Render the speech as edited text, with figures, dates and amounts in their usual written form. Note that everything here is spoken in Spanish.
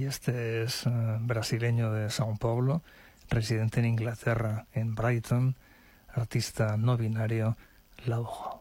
este es brasileño de São Paulo, residente en Inglaterra, en Brighton, artista no binario, Laujo.